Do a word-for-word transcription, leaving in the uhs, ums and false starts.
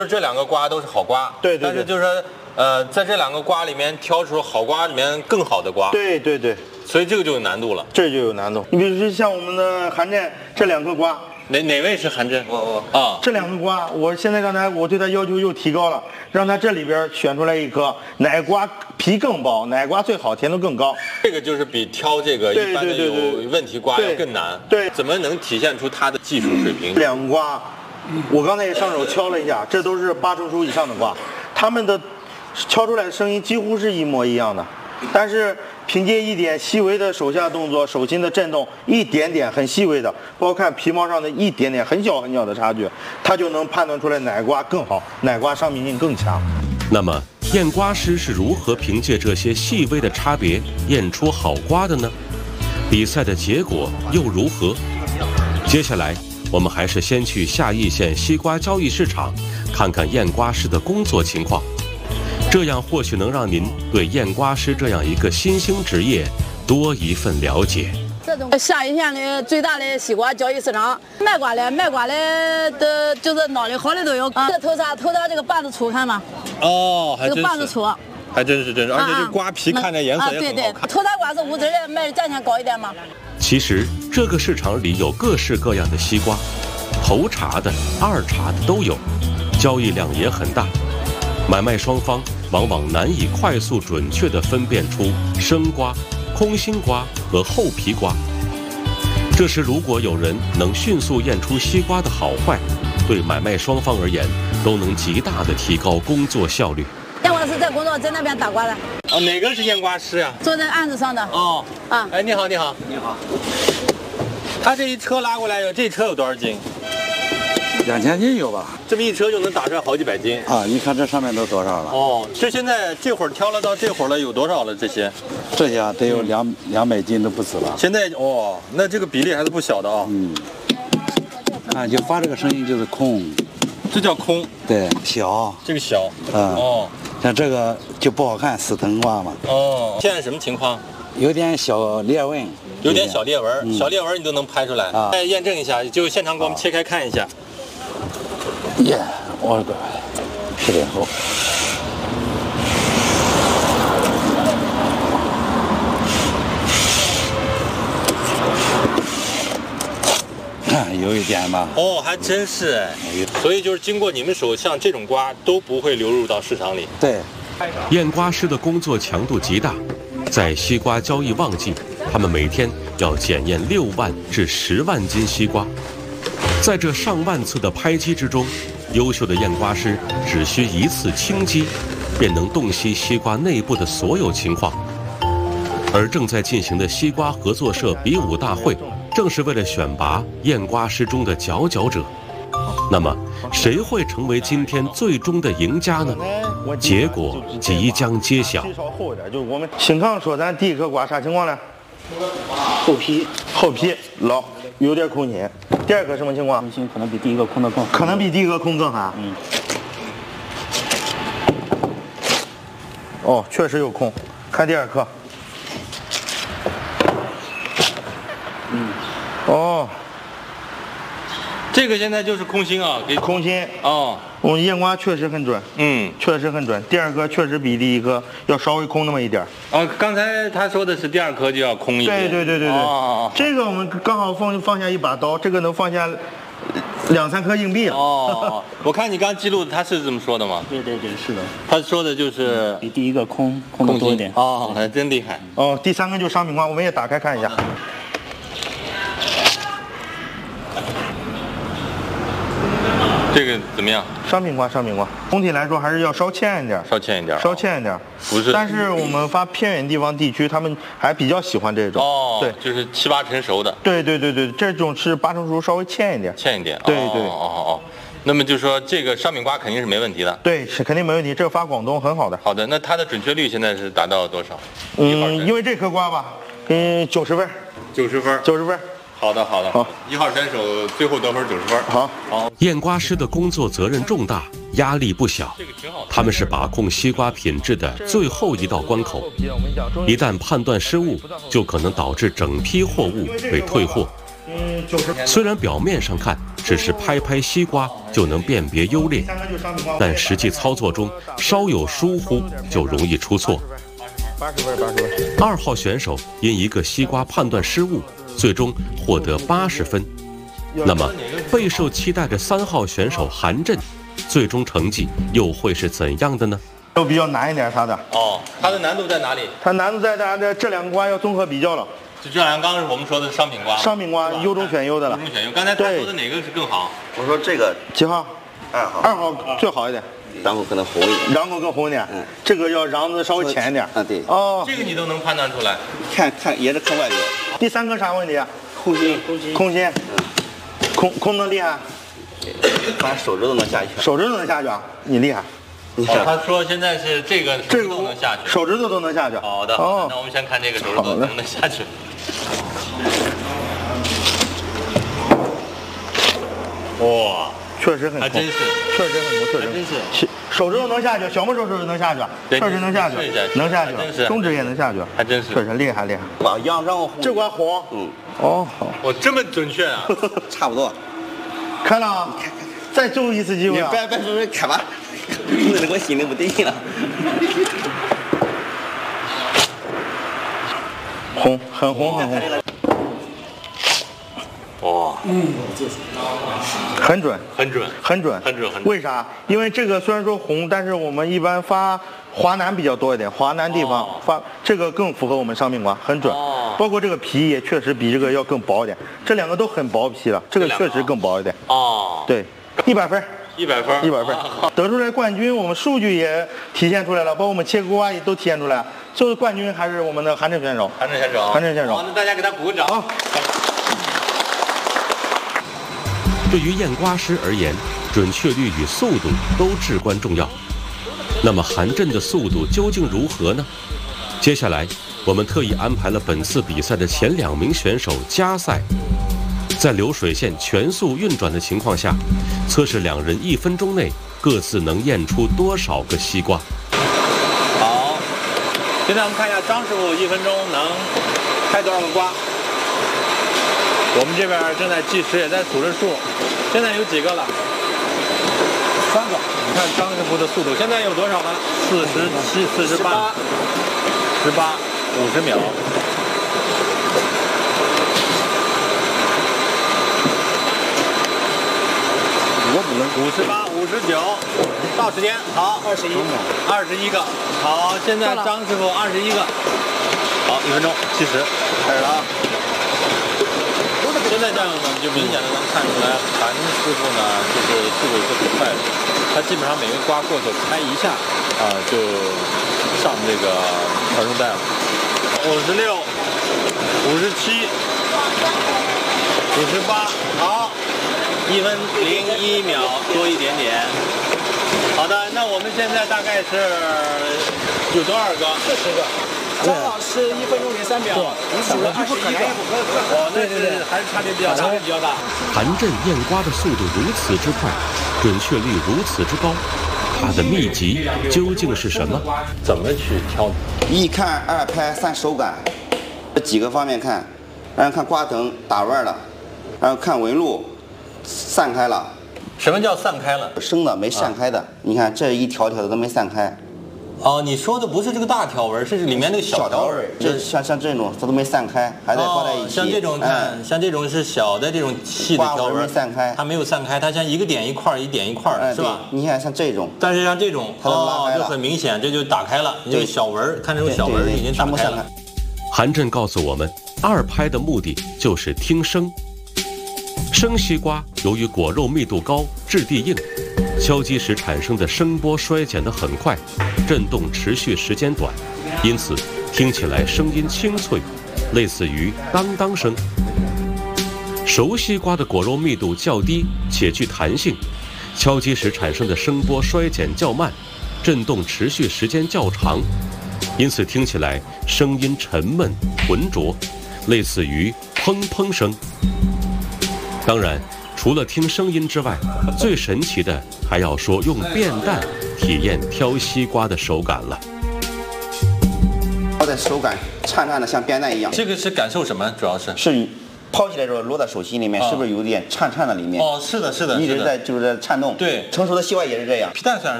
这两个瓜都是好瓜， 对对对但是就是说，呃，在这两个瓜里面挑出好瓜里面更好的瓜， 对对对， 所以这个就有难度了。 这就有难度。你比如说像我们的韩震这两颗瓜， 哪哪位是韩震？ 我我啊， 这两颗瓜，我现在刚才我对他要求又提高了，让他这里边选出来一颗奶瓜皮更薄，奶瓜最好，甜度更高。 这个就是比挑这个一般的有问题瓜要更难。 对， 怎么能体现出他的技术水平？ 两个瓜，我刚才也上手敲了一下，这都是八成熟以上的瓜，他们的敲出来的声音几乎是一模一样的，但是凭借一点细微的手下动作、手心的震动，一点点很细微的，包括看皮毛上的一点点很小很小的差距，他就能判断出来奶瓜更好，奶瓜上品性更强。 那么验瓜师是如何凭借这些细微的差别验出好瓜的呢？比赛的结果又如何？接下来我们还是先去夏邑县西瓜交易市场看看验瓜师的工作情况，这样或许能让您对验瓜师这样一个新兴职业多一份了解。 这种夏邑县的最大的西瓜交易市场，卖瓜的卖瓜的的，就是脑力好的都有。啊、这头啥头上这个瓣子粗，看吗？ 哦，还这真是。 个瓣子粗。 还真是真是，而且这瓜皮看着颜色也很好看。 啊、对对，头大瓜是五汁的，卖的价钱高一点嘛。 其实这个市场里有各式各样的西瓜，头茬的、二茬的都有，交易量也很大。买卖双方往往难以快速准确地分辨出生瓜、空心瓜和厚皮瓜。这时如果有人能迅速验出西瓜的好坏，对买卖双方而言都能极大地提高工作效率。 验瓜师在工作，在那边打瓜的。 哦，哪个是验瓜师呀？ 坐在案子上的。 哦， 啊， 哎，你好，你好， 你好。 他这一车拉过来，有这车有多少斤？ 两千斤有吧？ 这么一车就能打出来好几百斤啊！你看这上面都多少了？ 哦，这现在这会儿挑了到这会儿了，有多少了？这些？ 这些啊，得有两、嗯、两百斤都不止了。 现在哦，那这个比例还是不小的啊、哦。 嗯。啊，就发这个声音就是空。 这叫空。 对，小。 这个小。 啊、嗯。 哦。 像这个就不好看，死藤瓜嘛。 哦。现在什么情况？ 有点小裂纹。 有点小裂纹， 嗯、 小裂纹你都能拍出来。 啊。 再验证一下，就现场给我们切开看一下。 耶，我的个，十点厚。有一点吧。 哦，还真是哎。所以就是经过你们手，像这种瓜都不会流入到市场里。 对。 验瓜师的工作强度极大，在西瓜交易旺季，他们每天要检验六万至十万斤西瓜。在这上万次的拍击之中，优秀的验瓜师只需一次轻击，便能洞悉西瓜内部的所有情况。而正在进行的西瓜合作社比武大会，正是为了选拔验瓜师中的佼佼者。那么，谁会成为今天最终的赢家呢？结果即将揭晓。 稍厚一点，就是我们新康说咱第一颗瓜啥情况呢？ 厚皮， 厚皮老，有点空心。第二颗什么情况？ 空心可能比第一个空的更好。 可能比第一个空更好。 嗯。 哦，确实有空。看第二颗。 嗯。 哦。 这个现在就是空心啊，给空心哦。 我们验瓜确实很准， 嗯， 确实很准。第二颗确实比第一颗要稍微空那么一点。 哦，刚才他说的是第二颗就要空一点。 对对对对对。 哦， 这个我们刚好放放下一把刀，这个能放下两三颗硬币了。 哦，我看你刚记录的，他是这么说的吗？ 对对对，是的。 他说的就是比第一个空空的多一点。 哦，还真厉害。 哦，第三个就是商品瓜，我们也打开看一下。 这个怎么样？ 商品瓜，商品瓜，总体来说还是要稍欠一点， 稍欠一点， 稍欠一点。 不是， 但是我们发偏远地方地区，他们还比较喜欢这种。 哦， 对， 就是七八成熟的。 对对对对，这种是八成熟，稍微欠一点。 欠一点。 对对。 哦哦哦。那么就说这个商品瓜肯定是没问题的。 对，是肯定没问题，这个发广东很好的。 好的，那它的准确率现在是达到多少？ 嗯，因为这颗瓜吧，嗯，九十分。 九十分。 九十分。 好的，好的， 好， 一号选手最后得分九十分。 好， 好。 验瓜师的工作责任重大，压力不小。 这个挺好。 他们是把控西瓜品质的最后一道关口，一旦判断失误，就可能导致整批货物被退货。 嗯， 虽然表面上看只是拍拍西瓜就能辨别优劣，但实际操作中稍有疏忽就容易出错。二号选手因一个西瓜判断失误，最终获得八十分。那么备受期待的三号选手韩震，最终成绩又会是怎样的呢？ 都比较难一点，它的。 哦，它的难度在哪里？ 它难度在它的这两个瓜要综合比较了。 就这两个刚刚是我们说的商品瓜。 商品瓜优中选优的了。 优中选优。刚才他说的哪个是更好？ 我说这个几号？ 二号。 二号最好一点。 瓤口可能红一点。 瓤口更红一点。嗯。这个要瓤子稍微浅一点。 啊，对。 哦。 这个你都能判断出来。 看看也是看外表。 第三个啥问题啊？ 空心。空心。 空心。嗯。空空能厉害？ 反正手指都能下去。 手指都能下去啊？你厉害。 哦，他说现在是这个手指头能下去， 手指头都能下去。 好的，哦，那我们先看这个手指头能不能下去。哇， 确实很还真是， 确实很不，确实真是。 手指头能下去，小拇手指头能下去，确实能下去，能下去，中指也能下去， 还真是， 确实厉害厉害。 把秧秧红， 这瓜红， 嗯， 哦，好， 我这么准确啊？ 差不多。 看了啊，再最后一次机会啊！ 别别别看吧。那我心里不对劲了。 红，很红，很红。 哇，嗯， 很准， 很准， 很准， 很准，很准。 为啥？因为这个虽然说红，但是我们一般发华南比较多一点，华南地方发这个更符合我们商品瓜，很准。包括这个皮也确实比这个要更薄一点，这两个都很薄皮了，这个确实更薄一点。 哦， 对，一百分。 一百分， 一百分，得出来冠军，我们数据也体现出来了，包括我们切瓜也都体现出来，最后冠军还是我们的韩震选手。 韩震选手， 韩震选手。 好，那大家给他鼓个掌。 好。 对于验瓜师而言，准确率与速度都至关重要。那么韩震的速度究竟如何呢？接下来，我们特意安排了本次比赛的前两名选手加赛。在流水线全速运转的情况下，测试两人一分钟内各自能验出多少个西瓜。 好，现在我们看一下张师傅一分钟能开多少个瓜。我们这边正在计时，也在数着数。现在有几个了？三个。你看张师傅的速度，现在有多少呢？四十七、四十八、十八、五十秒。五十八、五十九，到时间，好，二十一，二十一个，好，现在张师傅二十一个，好，一分钟计时，开始了啊！现在这样呢，就明显的能看出来，韩师傅呢，就是速度是很快的，他基本上每个瓜过手拍一下，啊，就上这个传送带了，五十六、五十七、五十八，好。一分零一秒多一点点。好的，那我们现在大概是有多少个？四十个。 张老师一分钟零三秒，你数了二十一个。 哦，那是还是差别比较大，差别比较大。 韩震验瓜的速度如此之快，准确率如此之高，他的秘籍究竟是什么？ 怎么去挑？ 一看二拍三手感，这几个方面看，然后看瓜藤打弯了，然后看纹路。散开了， 什么叫散开了？ 生的没散开的，啊、你看这一条条的都没散开。 哦，你说的不是这个大条纹，是里面那个小条纹。 这像像这种它都没散开，还在挂在一起。 哦、像这种看，嗯、像这种是小的这种细的条纹， 没散开， 它没有散开，它像一个点一块一点一块的，嗯、是吧？ 你看像这种， 但是像这种， 它都拉开了， 哦，就很明显，这就打开了，这个小纹，看这种小纹已经打开了。 韩震告诉我们，二拍的目的就是听声。生西瓜由于果肉密度高、质地硬，敲击时产生的声波衰减得很快，震动持续时间短，因此听起来声音清脆，类似于当当声。熟西瓜的果肉密度较低且具弹性，敲击时产生的声波衰减较慢，震动持续时间较长，因此听起来声音沉闷浑浊，类似于砰砰声。当然，除了听声音之外，最神奇的还要说用便蛋体验挑西瓜的手感了。 它的手感颤颤的像便蛋一样。 这个是感受什么？主要是是抛起来之后落到手心里面， 啊是不是有点颤颤的里面？ 哦，是的，是的， 一直是的在就是在颤动。 对成熟的西瓜也是这样。 皮蛋虽然